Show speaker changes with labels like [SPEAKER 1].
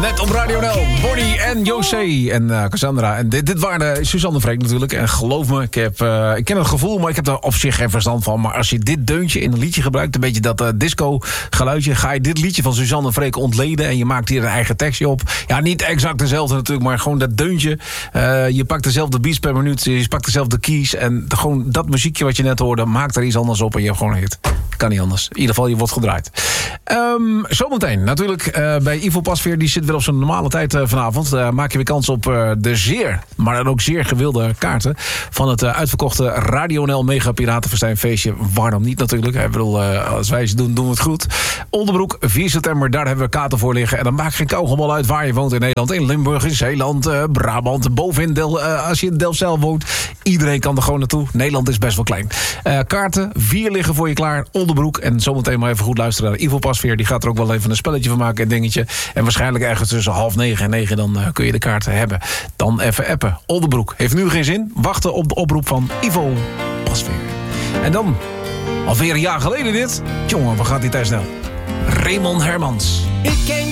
[SPEAKER 1] Net op Radio NL. Bonnie en José en Cassandra. En dit waren Suzanne Freek natuurlijk. En geloof me, ik ken het gevoel, maar ik heb er op zich geen verstand van. Maar als je dit deuntje in een liedje gebruikt, een beetje dat disco geluidje, ga je dit liedje van Suzanne Freek ontleden en je maakt hier een eigen tekstje op. Ja, niet exact dezelfde natuurlijk, maar gewoon dat deuntje. Je pakt dezelfde beats per minuut, je pakt dezelfde keys. En gewoon dat muziekje wat je net hoorde, maakt er iets anders op en je hebt gewoon een hit. Kan niet anders. In ieder geval, je wordt gedraaid. Zometeen natuurlijk bij Ivo Pasveer. Die zit weer op zijn normale tijd vanavond. Maak je weer kans op de zeer, maar dan ook zeer gewilde kaarten van het uitverkochte Radio NL Mega Piratenfestijnfeestje. Waarom niet natuurlijk? Ik bedoel, als wij ze doen, doen we het goed. Onderbroek, 4 september, daar hebben we kaarten voor liggen. En dan maakt geen kauwgombal uit waar je woont in Nederland. In Limburg, in Zeeland, Brabant, bovenin als je in Delfzijl woont. Iedereen kan er gewoon naartoe. Nederland is best wel klein. Kaarten, 4 liggen voor je klaar. Onderbroek. En zometeen maar even goed luisteren naar Ivo Pasveer. Die gaat er ook wel even een spelletje van maken en dingetje. En waarschijnlijk ergens tussen 8:30 en 9 dan kun je de kaarten hebben. Dan even appen. Onderbroek. Heeft nu geen zin. Wachten op de oproep van Ivo Pasveer. En dan, alweer een jaar geleden dit. Jongen, wat gaat die tijd snel. Raymond Hermans.